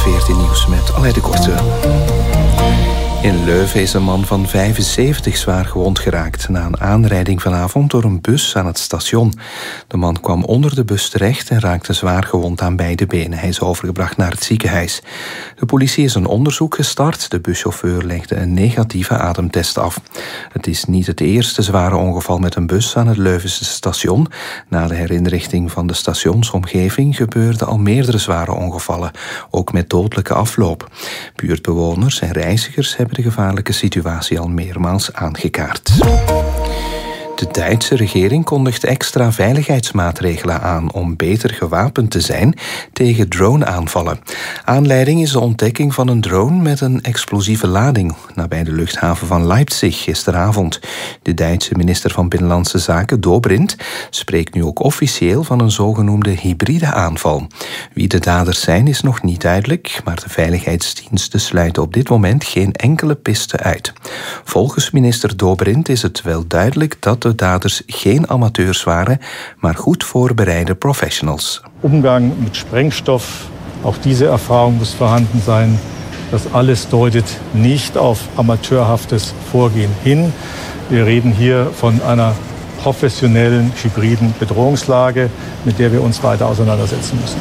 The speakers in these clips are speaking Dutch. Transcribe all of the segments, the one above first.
14 Nieuws met Aleid de Korte. In Leuven is een man van 75 zwaar gewond geraakt na een aanrijding vanavond door een bus aan het station. De man kwam onder de bus terecht en raakte zwaar gewond aan beide benen. Hij is overgebracht naar het ziekenhuis. De politie is een onderzoek gestart. De buschauffeur legde een negatieve ademtest af. Het is niet het eerste zware ongeval met een bus aan het Leuvense station. Na de herinrichting van de stationsomgeving gebeurden al meerdere zware ongevallen, ook met dodelijke afloop. Buurtbewoners en reizigers hebben de gevaarlijke situatie al meermaals aangekaart. De Duitse regering kondigt extra veiligheidsmaatregelen aan om beter gewapend te zijn tegen drone-aanvallen. Aanleiding is de ontdekking van een drone met een explosieve lading nabij de luchthaven van Leipzig gisteravond. De Duitse minister van Binnenlandse Zaken, Dobrindt, spreekt nu ook officieel van een zogenoemde hybride aanval. Wie de daders zijn is nog niet duidelijk, maar de veiligheidsdiensten sluiten op dit moment geen enkele piste uit. Volgens minister Dobrindt is het wel duidelijk dat de daders geen amateurs waren, maar goed voorbereide professionals. Umgang met Sprengstoff, auch diese Erfahrung muss vorhanden sein. Das alles deutet nicht auf amateurhaftes Vorgehen hin. Wir reden hier von einer professionellen, hybriden Bedrohungslage, mit der wir uns weiter auseinandersetzen müssen.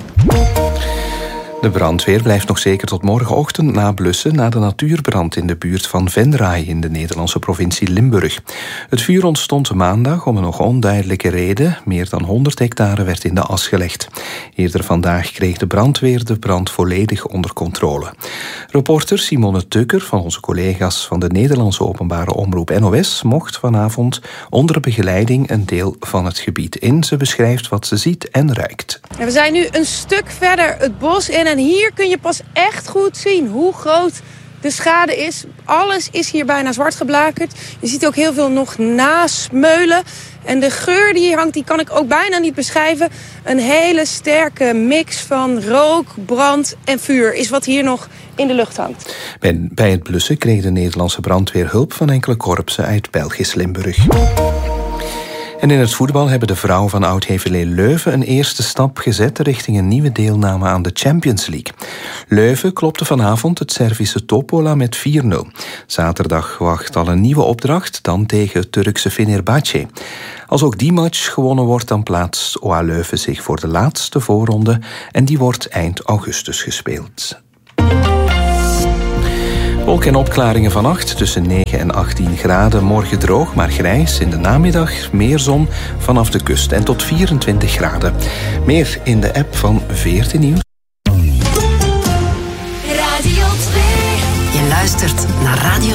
De brandweer blijft nog zeker tot morgenochtend nablussen na de natuurbrand in de buurt van Venray in de Nederlandse provincie Limburg. Het vuur ontstond maandag om een nog onduidelijke reden. Meer dan 100 hectare werd in de as gelegd. Eerder vandaag kreeg de brandweer de brand volledig onder controle. Reporter Simone Tukker van onze collega's van de Nederlandse openbare omroep NOS mocht vanavond onder begeleiding een deel van het gebied in. Ze beschrijft wat ze ziet en ruikt. We zijn nu een stuk verder het bos in en hier kun je pas echt goed zien hoe groot de schade is. Alles is hier bijna zwart geblakerd. Je ziet ook heel veel nog nasmeulen. En de geur die hier hangt, die kan ik ook bijna niet beschrijven. Een hele sterke mix van rook, brand en vuur is wat hier nog in de lucht hangt. Bij het blussen kreeg de Nederlandse brandweer hulp van enkele korpsen uit Belgisch Limburg. En in het voetbal hebben de vrouwen van Oud-Heverlee Leuven een eerste stap gezet richting een nieuwe deelname aan de Champions League. Leuven klopte vanavond het Servische Topola met 4-0. Zaterdag wacht al een nieuwe opdracht, dan tegen het Turkse Fenerbahçe. Als ook die match gewonnen wordt, dan plaatst OA Leuven zich voor de laatste voorronde en die wordt eind augustus gespeeld. Wolk en opklaringen vannacht tussen 9 en 18 graden. Morgen droog, maar grijs. In de namiddag meer zon vanaf de kust en tot 24 graden. Meer in de app van 14 Nieuws. Radio 2. Je luistert naar Radio